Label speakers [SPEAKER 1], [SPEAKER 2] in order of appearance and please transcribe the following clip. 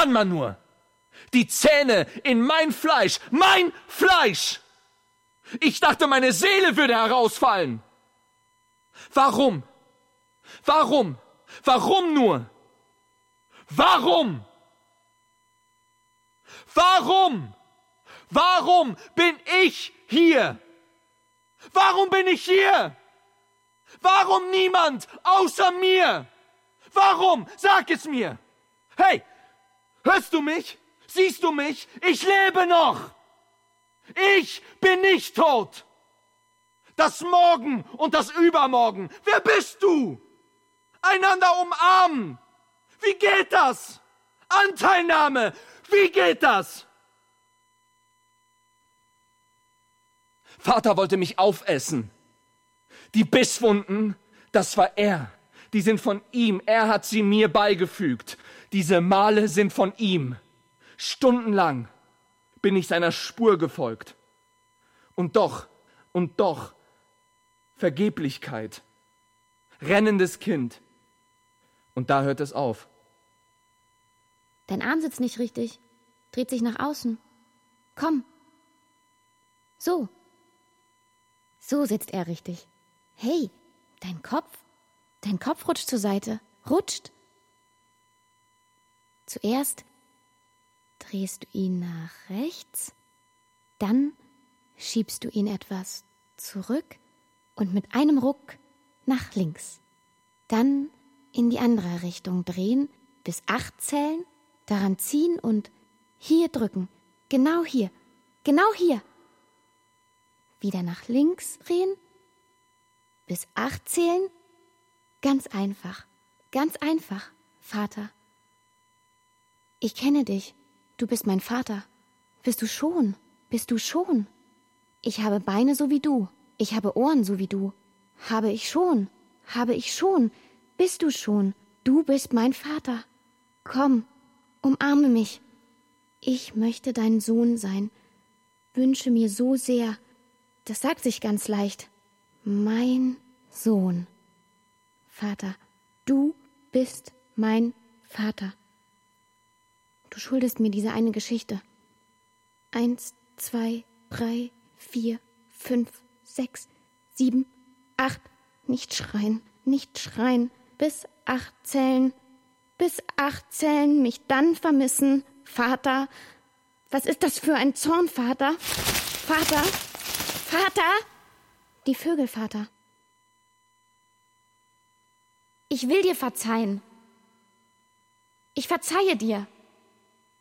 [SPEAKER 1] kann man nur? Die Zähne in mein Fleisch! Mein Fleisch! Ich dachte, meine Seele würde herausfallen. Warum? Warum? Warum nur? Warum? Warum? Warum bin ich hier? Warum bin ich hier? Warum niemand außer mir? Warum? Sag es mir! Hey, hörst du mich? Siehst du mich? Ich lebe noch! Ich bin nicht tot! Das Morgen und das Übermorgen, wer bist du? Einander umarmen! Wie geht das? Anteilnahme! Wie geht das? Vater wollte mich aufessen. Die Bisswunden, das war er. Die sind von ihm. Er hat sie mir beigefügt. Diese Male sind von ihm. Stundenlang bin ich seiner Spur gefolgt. Und doch, Vergeblichkeit. Rennendes Kind. Und da hört es auf.
[SPEAKER 2] Dein Arm sitzt nicht richtig. Dreht sich nach außen. Komm. So. So sitzt er richtig. Hey, dein Kopf rutscht zur Seite. Rutscht. Zuerst drehst du ihn nach rechts, dann schiebst du ihn etwas zurück und mit einem Ruck nach links. Dann in die andere Richtung drehen, bis 8 zählen, daran ziehen und hier drücken. Genau hier. Genau hier. Wieder nach links drehen, bis 8 zählen. Ganz einfach, Vater. Ich kenne dich. Du bist mein Vater. Bist du schon? Ich habe Beine so wie du. Ich habe Ohren so wie du. Habe ich schon. Bist du schon? Du bist mein Vater. Komm, umarme mich. Ich möchte dein Sohn sein. Wünsche mir so sehr. Das sagt sich ganz leicht. Mein Sohn. Vater, du bist mein Vater. Du schuldest mir diese eine Geschichte. 1, 2, 3, 4, 5, 6, 7, 8. Nicht schreien. Bis 8 zählen. Mich dann vermissen. Vater, was ist das für ein Zorn, Vater? Vater! Die Vögel, Vater. Ich will dir verzeihen. Ich verzeihe dir.